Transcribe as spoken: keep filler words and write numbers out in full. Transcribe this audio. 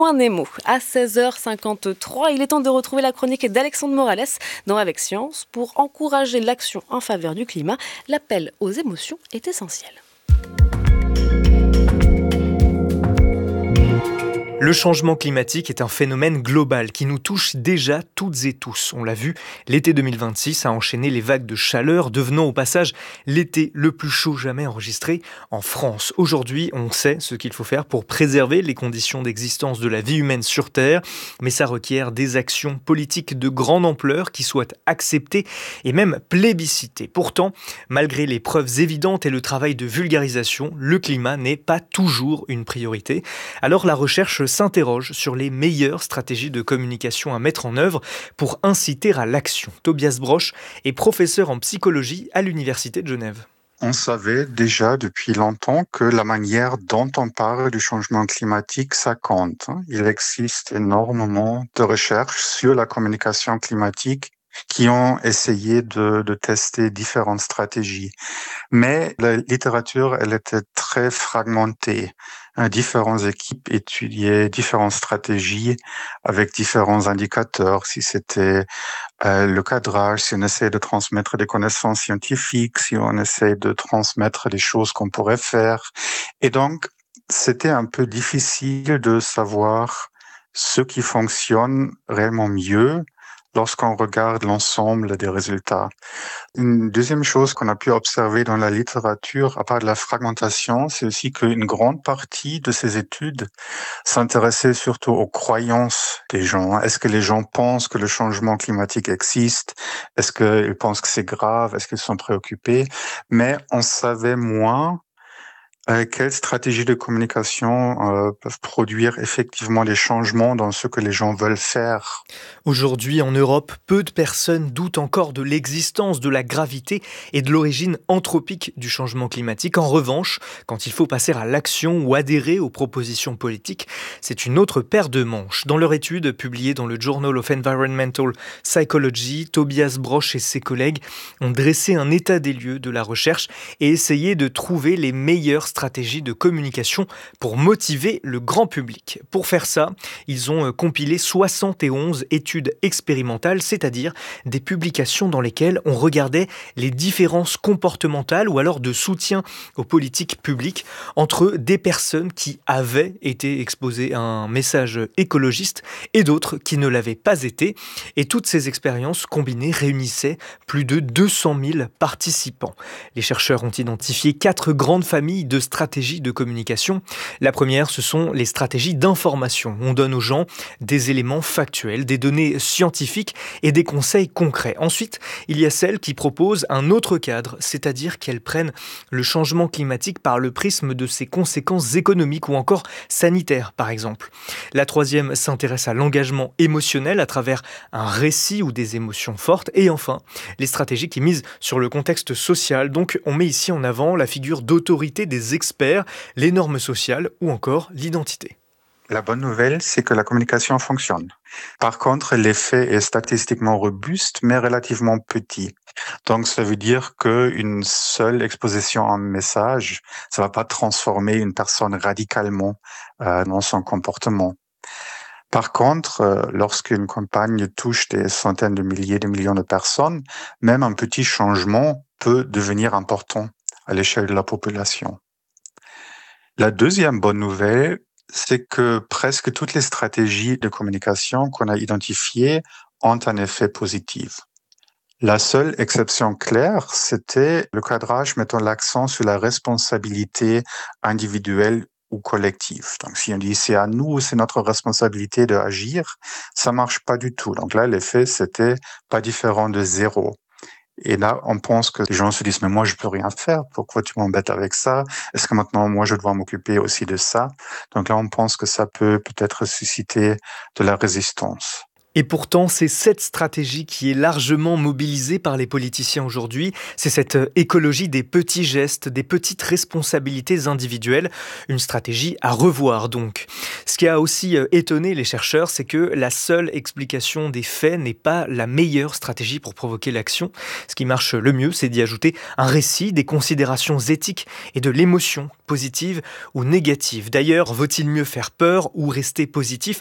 Point Nemo. À seize heures cinquante-trois, il est temps de retrouver la chronique d'Alexandre Morales dans Avec Science. Pour encourager l'action en faveur du climat, l'appel aux émotions est essentiel. Le changement climatique est un phénomène global qui nous touche déjà toutes et tous. On l'a vu, l'été deux mille vingt-six a enchaîné les vagues de chaleur, devenant au passage l'été le plus chaud jamais enregistré en France. Aujourd'hui, on sait ce qu'il faut faire pour préserver les conditions d'existence de la vie humaine sur Terre, mais ça requiert des actions politiques de grande ampleur qui soient acceptées et même plébiscitées. Pourtant, malgré les preuves évidentes et le travail de vulgarisation, le climat n'est pas toujours une priorité. Alors la recherche s'interroge sur les meilleures stratégies de communication à mettre en œuvre pour inciter à l'action. Tobias Broch est professeur en psychologie à l'Université de Genève. On savait déjà depuis longtemps que la manière dont on parle du changement climatique, ça compte. Il existe énormément de recherches sur la communication climatique qui ont essayé de, de tester différentes stratégies. Mais la littérature, elle était très fragmentée. Différentes équipes étudiaient différentes stratégies avec différents indicateurs. Si c'était euh, le cadrage, si on essaie de transmettre des connaissances scientifiques, si on essaie de transmettre des choses qu'on pourrait faire. Et donc, c'était un peu difficile de savoir ce qui fonctionne réellement mieux lorsqu'on regarde l'ensemble des résultats. Une deuxième chose qu'on a pu observer dans la littérature, à part de la fragmentation, c'est aussi qu'une grande partie de ces études s'intéressait surtout aux croyances des gens. Est-ce que les gens pensent que le changement climatique existe? Est-ce qu'ils pensent que c'est grave? Est-ce qu'ils sont préoccupés? Mais on savait moins Euh, quelles stratégies de communication euh, peuvent produire effectivement des changements dans ce que les gens veulent faire? Aujourd'hui, en Europe, peu de personnes doutent encore de l'existence, de la gravité et de l'origine anthropique du changement climatique. En revanche, quand il faut passer à l'action ou adhérer aux propositions politiques, c'est une autre paire de manches. Dans leur étude publiée dans le Journal of Environmental Psychology, Tobias Broch et ses collègues ont dressé un état des lieux de la recherche et essayé de trouver les meilleures stratégie de communication pour motiver le grand public. Pour faire ça, ils ont compilé soixante et onze études expérimentales, c'est-à-dire des publications dans lesquelles on regardait les différences comportementales ou alors de soutien aux politiques publiques entre des personnes qui avaient été exposées à un message écologiste et d'autres qui ne l'avaient pas été. Et toutes ces expériences combinées réunissaient plus de deux cent mille participants. Les chercheurs ont identifié quatre grandes familles de stratégies de communication. La première, ce sont les stratégies d'information. On donne aux gens des éléments factuels, des données scientifiques et des conseils concrets. Ensuite, il y a celles qui proposent un autre cadre, c'est-à-dire qu'elles prennent le changement climatique par le prisme de ses conséquences économiques ou encore sanitaires, par exemple. La troisième s'intéresse à l'engagement émotionnel à travers un récit ou des émotions fortes. Et enfin, les stratégies qui misent sur le contexte social. Donc, on met ici en avant la figure d'autorité des experts, les normes sociales ou encore l'identité. La bonne nouvelle, c'est que la communication fonctionne. Par contre, l'effet est statistiquement robuste, mais relativement petit. Donc, ça veut dire qu'une seule exposition en message, ça va pas transformer une personne radicalement euh, dans son comportement. Par contre, euh, lorsqu'une campagne touche des centaines de milliers, de millions de personnes, même un petit changement peut devenir important à l'échelle de la population. La deuxième bonne nouvelle, c'est que presque toutes les stratégies de communication qu'on a identifiées ont un effet positif. La seule exception claire, c'était le cadrage mettant l'accent sur la responsabilité individuelle ou collective. Donc, si on dit c'est à nous, c'est notre responsabilité d'agir, ça marche pas du tout. Donc là, l'effet, c'était pas différent de zéro. Et là, on pense que les gens se disent, mais moi, je peux rien faire. Pourquoi tu m'embêtes avec ça? Est-ce que maintenant, moi, je dois m'occuper aussi de ça? Donc là, on pense que ça peut peut-être susciter de la résistance. Et pourtant, c'est cette stratégie qui est largement mobilisée par les politiciens aujourd'hui. C'est cette écologie des petits gestes, des petites responsabilités individuelles. Une stratégie à revoir donc. Ce qui a aussi étonné les chercheurs, c'est que la seule explication des faits n'est pas la meilleure stratégie pour provoquer l'action. Ce qui marche le mieux, c'est d'y ajouter un récit, des considérations éthiques et de l'émotion, positive ou négative. D'ailleurs, vaut-il mieux faire peur ou rester positif?